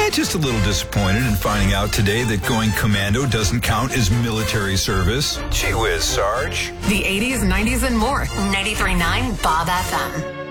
Just a little disappointed in finding out today that going commando doesn't count as military service. Gee whiz, Sarge. The 80s, 90s, and more. 93.9 Bob FM.